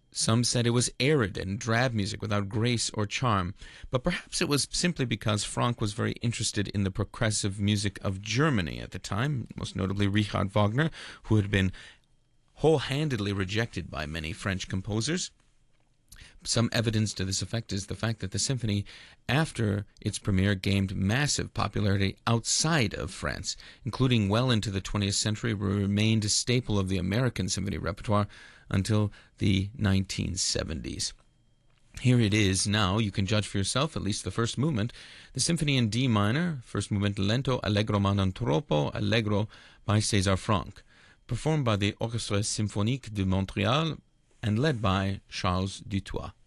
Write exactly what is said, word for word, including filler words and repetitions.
Some said it was arid and drab music without grace or charm, but perhaps it was simply because Franck was very interested in the progressive music of Germany at the time, most notably Richard Wagner, who had been whole-handedly rejected by many French composers. Some evidence to this effect is the fact that the symphony, after its premiere, gained massive popularity outside of France, including well into the twentieth century, where it remained a staple of the American symphony repertoire until the nineteen seventies. Here it is now. You can judge for yourself, at least the first movement. The Symphony in D minor, first movement lento, allegro ma non troppo, allegro by César Franck, performed by the Orchestre Symphonique de Montréal and led by Charles Dutoit.